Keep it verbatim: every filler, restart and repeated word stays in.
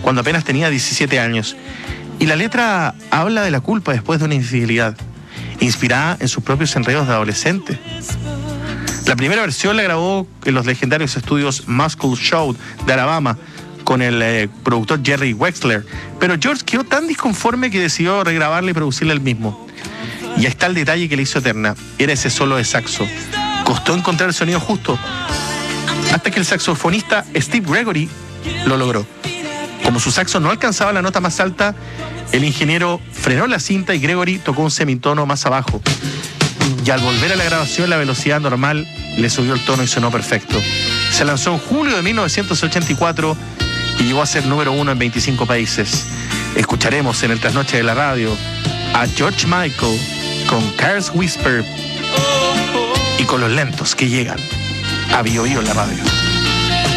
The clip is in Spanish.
cuando apenas tenía diecisiete años. Y la letra habla de la culpa después de una infidelidad, inspirada en sus propios enredos de adolescente. La primera versión la grabó en los legendarios estudios Muscle Shoals de Alabama con el eh, productor Jerry Wexler, pero George quedó tan disconforme que decidió regrabarla y producirla él mismo. Y ahí está el detalle que le hizo eterna, era ese solo de saxo. Costó encontrar el sonido justo, hasta que el saxofonista Steve Gregory lo logró. Como su saxo no alcanzaba la nota más alta, el ingeniero frenó la cinta y Gregory tocó un semitono más abajo. Y al volver a la grabación, la velocidad normal le subió el tono y sonó perfecto. Se lanzó en julio de mil novecientos ochenta y cuatro y llegó a ser número uno en veinticinco países. Escucharemos en el trasnoche de la radio a George Michael con Car's Whisper y con los lentos que llegan a Bio Bio en la radio.